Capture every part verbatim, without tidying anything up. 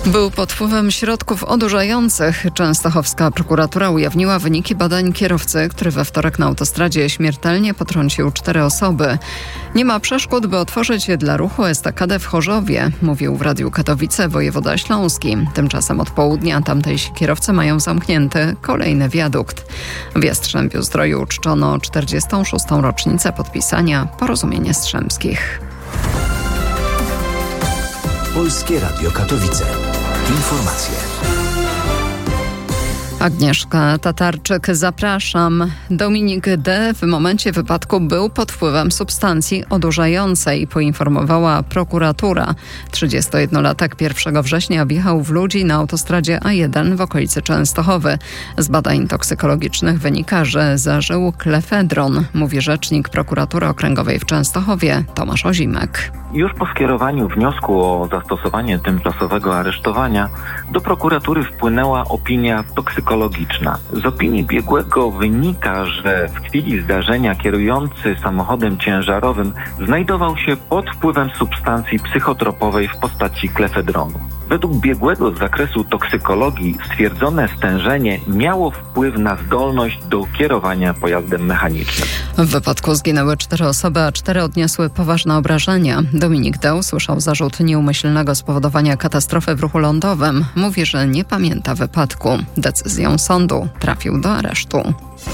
Był pod wpływem środków odurzających. Częstochowska prokuratura ujawniła wyniki badań kierowcy, który we wtorek na autostradzie śmiertelnie potrącił cztery osoby. Nie ma przeszkód, by otworzyć dla ruchu estakadę w Chorzowie, mówił w Radiu Katowice wojewoda śląski. Tymczasem od południa tamtejsi kierowcy mają zamknięty kolejny wiadukt. W Jastrzębiu-Zdroju uczczono czterdziestą szóstą rocznicę podpisania Porozumień Jastrzębskich. Polskie Radio Katowice. Informacje. Agnieszka Tatarczyk, zapraszam. Dominik D. w momencie wypadku był pod wpływem substancji odurzającej, poinformowała prokuratura. trzydziestojednolatek pierwszego września wjechał w ludzi na autostradzie A jeden w okolicy Częstochowy. Z badań toksykologicznych wynika, że zażył klefedron, mówi rzecznik prokuratury okręgowej w Częstochowie Tomasz Ozimek. Już po skierowaniu wniosku o zastosowanie tymczasowego aresztowania do prokuratury wpłynęła opinia toksykologiczna. Z opinii biegłego wynika, że w chwili zdarzenia kierujący samochodem ciężarowym znajdował się pod wpływem substancji psychotropowej w postaci klefedronu. Według biegłego z zakresu toksykologii stwierdzone stężenie miało wpływ na zdolność do kierowania pojazdem mechanicznym. W wypadku zginęły cztery osoby, a cztery odniosły poważne obrażenia. Dominik D. usłyszał zarzut nieumyślnego spowodowania katastrofy w ruchu lądowym. Mówi, że nie pamięta wypadku. Decyzją sądu trafił do aresztu.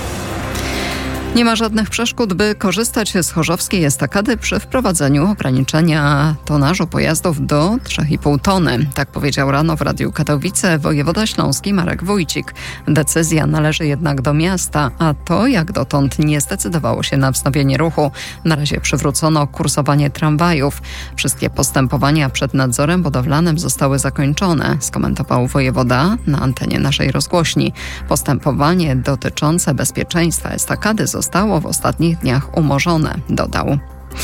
Nie ma żadnych przeszkód, by korzystać z chorzowskiej estakady przy wprowadzeniu ograniczenia tonażu pojazdów do trzy i pół tony. Tak powiedział rano w Radiu Katowice wojewoda śląski Marek Wójcik. Decyzja należy jednak do miasta, a to jak dotąd nie zdecydowało się na wznowienie ruchu. Na razie przywrócono kursowanie tramwajów. Wszystkie postępowania przed nadzorem budowlanym zostały zakończone, skomentował wojewoda na antenie naszej rozgłośni. Postępowanie dotyczące bezpieczeństwa estakady zostało zostało w ostatnich dniach umorzone, dodał.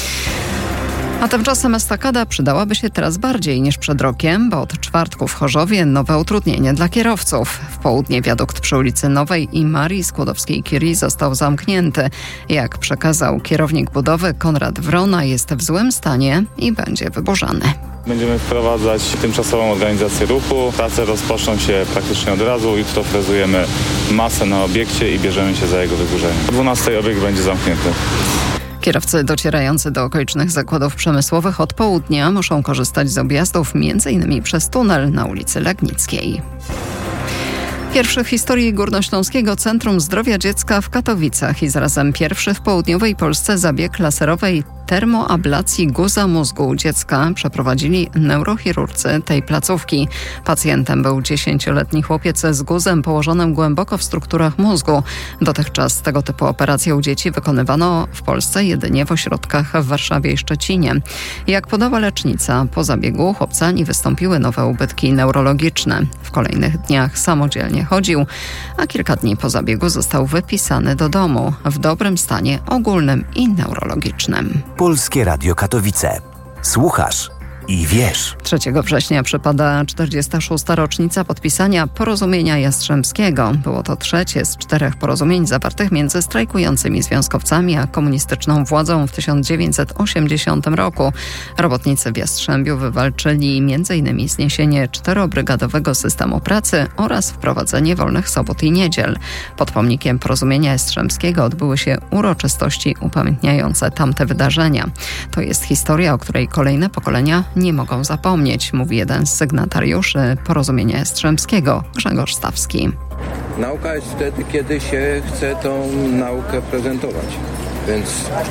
A tymczasem estakada przydałaby się teraz bardziej niż przed rokiem, bo od czwartku w Chorzowie nowe utrudnienie dla kierowców. W południe wiadukt przy ulicy Nowej i Marii Skłodowskiej-Curie został zamknięty. Jak przekazał kierownik budowy Konrad Wrona, jest w złym stanie i będzie wyburzany. Będziemy wprowadzać tymczasową organizację ruchu. Prace rozpoczną się praktycznie od razu. Jutro frezujemy masę na obiekcie i bierzemy się za jego wyburzenie. O dwunastej obiekt będzie zamknięty. Kierowcy docierający do okolicznych zakładów przemysłowych od południa muszą korzystać z objazdów między innymi przez tunel na ulicy Legnickiej. Pierwszy w historii Górnośląskiego Centrum Zdrowia Dziecka w Katowicach i zarazem pierwszy w południowej Polsce zabieg laserowej termoablacji guza mózgu u dziecka przeprowadzili neurochirurdzy tej placówki. Pacjentem był dziesięcioletni chłopiec z guzem położonym głęboko w strukturach mózgu. Dotychczas tego typu operacje u dzieci wykonywano w Polsce jedynie w ośrodkach w Warszawie i Szczecinie. Jak podała lecznica, po zabiegu chłopcani wystąpiły nowe ubytki neurologiczne. W kolejnych dniach samodzielnie chodził, a kilka dni po zabiegu został wypisany do domu w dobrym stanie ogólnym i neurologicznym. Polskie Radio Katowice. Słuchasz i wiesz. trzeciego września przypada czterdziesta szósta rocznica podpisania Porozumienia Jastrzębskiego. Było to trzecie z czterech porozumień zawartych między strajkującymi związkowcami a komunistyczną władzą w tysiąc dziewięćset osiemdziesiątym roku. Robotnicy w Jastrzębiu wywalczyli między innymi zniesienie czterobrygadowego systemu pracy oraz wprowadzenie wolnych sobot i niedziel. Pod pomnikiem Porozumienia Jastrzębskiego odbyły się uroczystości upamiętniające tamte wydarzenia. To jest historia, o której kolejne pokolenia nie mogą zapomnieć, mówi jeden z sygnatariuszy Porozumienia Jastrzębskiego, Grzegorz Stawski. Nauka jest wtedy, kiedy się chce tą naukę prezentować. Więc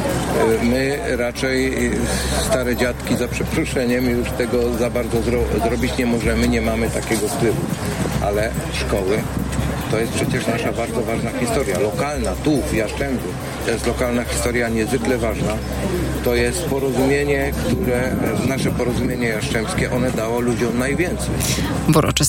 my raczej stare dziadki, za przeproszeniem, już tego za bardzo zro- zrobić nie możemy, nie mamy takiego wpływu. Ale szkoły to jest przecież nasza bardzo ważna historia, lokalna, tu w Jastrzębiu. To jest lokalna historia niezwykle ważna. To jest porozumienie, które, nasze porozumienie jastrzębskie, one dało ludziom najwięcej. W